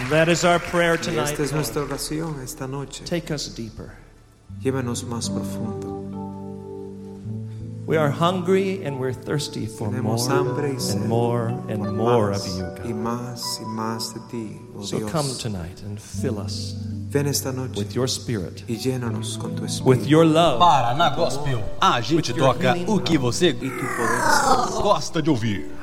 And that is our prayer Y tonight. esta es Lord. nuestra oración esta noche. Take us deeper. Llévanos más profundo. We are hungry and we're thirsty for more Tenemos hambre y sed. and more and more of Más you, y God. más de ti, oh So Dios. come tonight and fill us Ven esta noche with your spirit, y llénanos con tu espíritu with your love, Paraná Gospel. A gente With your toca healing o que você y tu poder. gosta de ouvir.